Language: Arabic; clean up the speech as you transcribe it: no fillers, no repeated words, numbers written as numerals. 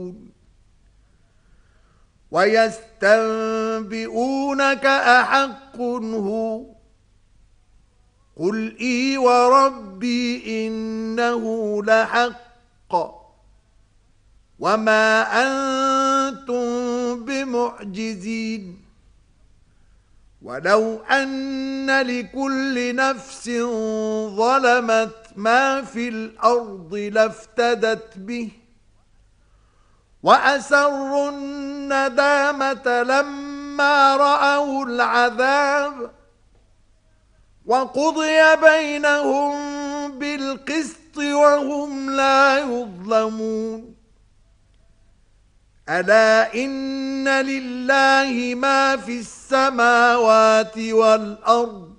ويستنبئونك أحق هو قل إي وربي إنه لحق وما أنتم بمعجزين ولو أن لكل نفس ظلمت ما في الأرض لافتدت به وأسروا الندامة لما رأوا العذاب وقضي بينهم بالقسط وهم لا يظلمون ألا إن لله ما في السماوات والأرض